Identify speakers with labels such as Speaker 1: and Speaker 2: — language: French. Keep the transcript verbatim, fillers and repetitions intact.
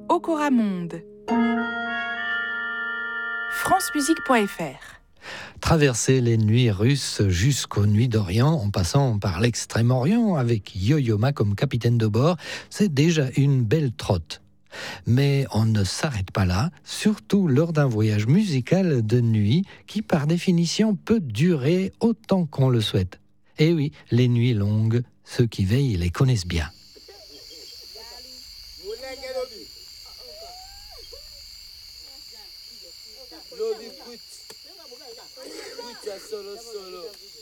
Speaker 1: Okoramonde. francemusique point f r.
Speaker 2: Traverser les nuits russes jusqu'aux nuits d'Orient en passant par l'extrême-orient avec Yo-Yo Ma comme capitaine de bord, c'est déjà une belle trotte. Mais on ne s'arrête pas là, surtout lors d'un voyage musical de nuit qui par définition peut durer autant qu'on le souhaite. Et oui, les nuits longues, ceux qui veillent les connaissent bien.
Speaker 3: Solo, solo.